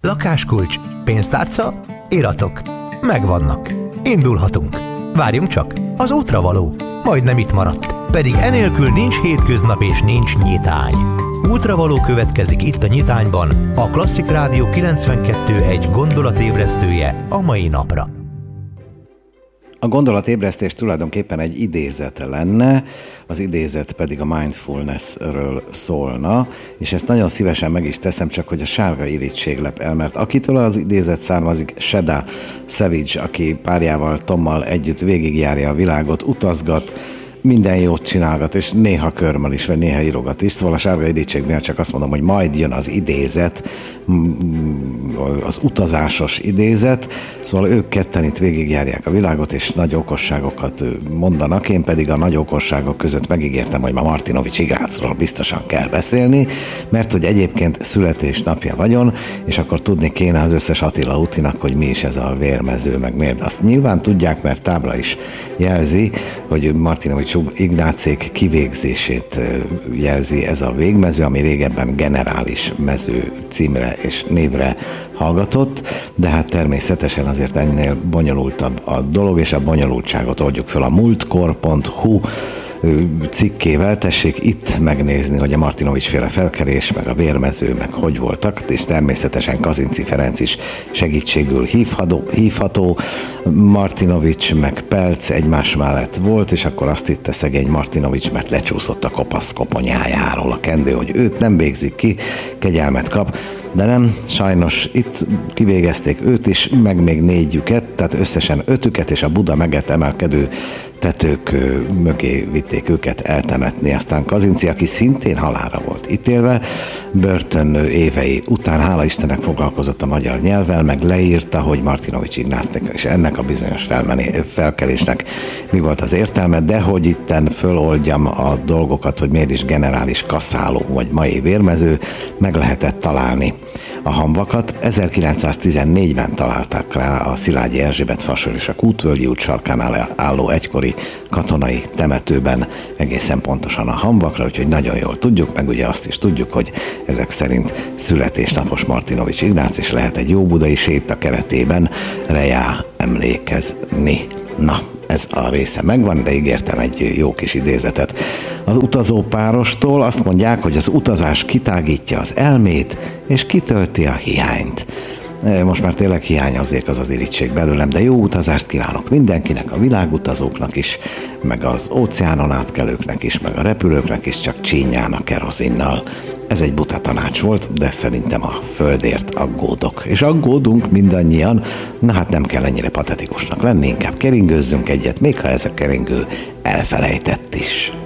Lakáskulcs, pénztárca, iratok. Megvannak. Indulhatunk. Várjunk csak, az útra való. Majdnem itt maradt. Pedig enélkül nincs hétköznap és nincs nyitány. Útravaló következik itt a nyitányban, a Klasszik Rádió 92.1 gondolatébresztője a mai napra. A gondolatébresztés tulajdonképpen egy idézet lenne, az idézet pedig a mindfulnessről szólna, és ezt nagyon szívesen meg is teszem, csak hogy a sárga irítség lep el, mert akitől az idézet származik, Sheda Savage, aki párjával, Tommal együtt végigjárja a világot, utazgat, minden jót csinálgat, és néha körmöl is, vagy néha írogat is. Szóval a sárga irítségnél csak azt mondom, hogy majd jön az idézet, az utazásos idézet. Szóval ők ketten itt végigjárják a világot, és nagy okosságokat mondanak. Én pedig a nagy okosságok között megígértem, hogy ma Martinovics Ignácról biztosan kell beszélni, mert hogy egyébként születésnapja vagyon, és akkor tudni kéne az összes Attila Utinak, hogy mi is ez a vérmező, meg miért. Azt nyilván tudják, mert tábla is jelzi, hogy Martinovics Ignácék kivégzését jelzi ez a végmező, ami régebben Generális mező címre és névre hallgatott, de hát természetesen azért ennél bonyolultabb a dolog, és a bonyolultságot oldjuk fel a múltkor.hu cikkével. Tessék itt megnézni, hogy a Martinovics féle felkelés, meg a vérmező, meg hogy voltak, és természetesen Kazinczy Ferenc is segítségül hívható. Martinovics meg Pelc egymás mellett volt, és akkor azt hitte szegény Martinovics, mert lecsúszott a kopasz koponyájáról a kendő, hogy őt nem végzik ki, kegyelmet kap. De nem, sajnos itt kivégezték őt is, meg még 4-jüket, tehát összesen 5-üket, és a Buda meget emelkedő tetők mögé vitték őket eltemetni. Aztán Kazinczy, aki szintén halálra volt ítélve, börtön évei után, hála Istennek, foglalkozott a magyar nyelvvel, meg leírta, hogy Martinovics Ignácnak és ennek a bizonyos felkelésnek mi volt az értelme, de hogy itten föloldjam a dolgokat, hogy miért is Generális kaszáló vagy mai vérmező, meg lehetett találni a hamvakat. 1914-ben találták rá a Szilágyi Erzsébet fasor és a Kútvölgyi út sarkánál álló egykori katonai temetőben egészen pontosan a hamvakra, úgyhogy nagyon jól tudjuk, meg ugye azt is tudjuk, hogy ezek szerint születésnapos Martinovics Ignác, és lehet egy jó budai séta keretében rejá emlékezni. Na, ez a része megvan, de ígértem egy jó kis idézetet. Az utazópárostól azt mondják, hogy az utazás kitágítja az elmét, és kitölti a hiányt. Most már tényleg hiányozzék az irítség belőlem, de jó utazást kívánok mindenkinek, a világutazóknak is, meg az óceánon átkelőknek is, meg a repülőknek is, csak csínyán a kerozinnal. Ez egy buta tanács volt, de szerintem a földért aggódok. És aggódunk mindannyian, na hát nem kell ennyire patetikusnak lenni, inkább keringőzzünk egyet, még ha ez a keringő elfelejtett is.